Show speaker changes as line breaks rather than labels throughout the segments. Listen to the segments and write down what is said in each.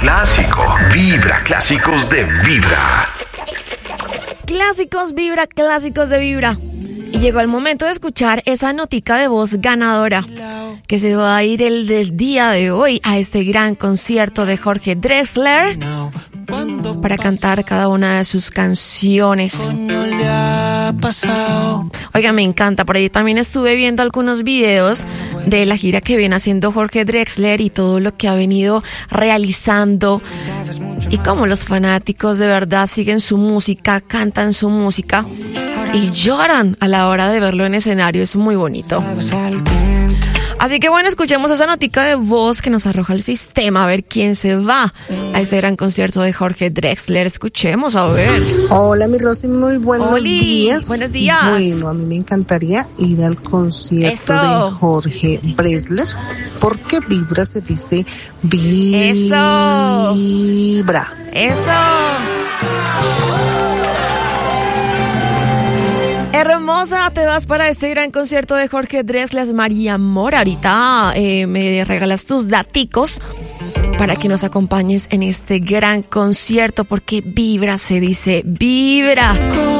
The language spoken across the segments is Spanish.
Clásico, Vibra, clásicos de Vibra.
Clásicos Vibra, clásicos de Vibra. Y llegó el momento de escuchar esa notica de voz ganadora que se va a ir el del día de hoy a este gran concierto de Jorge Drexler para cantar cada una de sus canciones. Oiga, me encanta. Por ahí también estuve viendo algunos videos de la gira que viene haciendo Jorge Drexler y todo lo que ha venido realizando y cómo los fanáticos de verdad siguen su música, cantan su música y lloran a la hora de verlo en escenario. Es muy bonito. Así que bueno, escuchemos esa notica de voz que nos arroja el sistema, a ver quién se va a este gran concierto de Jorge Drexler. Escuchemos, a ver.
Hola, mi Rosy, muy buenos días.
Buenos días.
Bueno, a mí me encantaría ir al concierto de Jorge Drexler, porque Vibra se dice Vibra.
Eso. Hermosa, te vas para este gran concierto de Jorge Drexler. María Mora, ahorita me regalas tus daticos para que nos acompañes en este gran concierto, porque Vibra se dice Vibra.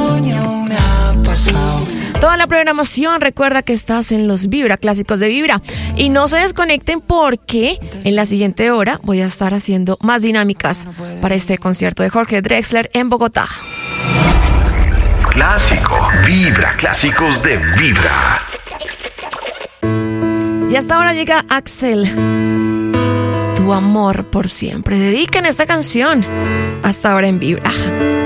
Toda la programación, recuerda que estás en los Vibra, clásicos de Vibra. Y no se desconecten porque en la siguiente hora voy a estar haciendo más dinámicas para este concierto de Jorge Drexler en Bogotá.
Clásico, Vibra, clásicos de Vibra.
Y hasta ahora llega Axel. Tu amor por siempre. Dediquen esta canción hasta ahora en Vibra.